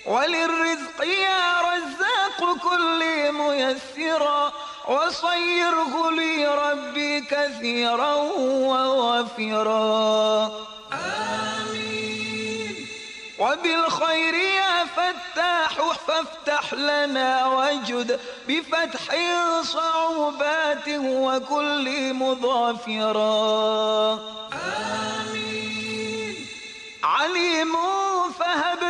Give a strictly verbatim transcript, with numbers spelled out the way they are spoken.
وللرزق يا رزاق كل ميسرا وصيره لي ربي كثيرا ووافرا آمين. وبالخير يا فتاح فافتح لنا وجد بفتح صعوبات وكل مظافرا آمين. عليم فهب